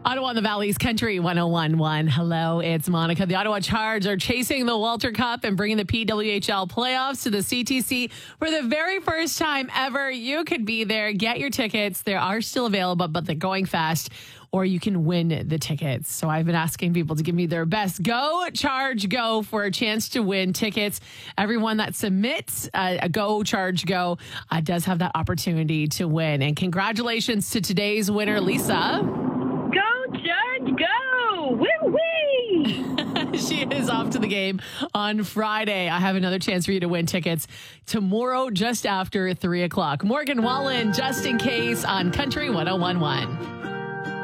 Ottawa and the Valley's Country 101.1. Hello, it's Monica. The Ottawa Charge are chasing the Walter Cup and bringing the PWHL playoffs to the CTC for the very first time ever. You could be there. Get your tickets. They are still available, but they're going fast. Or you can win the tickets. So I've been asking people to give me their best. Go, Charge, go for a chance to win tickets. Everyone that submits a Go, Charge, go does have that opportunity to win. And congratulations to today's winner, Lisa. Go, Charge, go! Woo-wee! She is off to the game on Friday. I have another chance for you to win tickets tomorrow just after 3 o'clock. Morgan Wallen, just in case, on Country 101.1.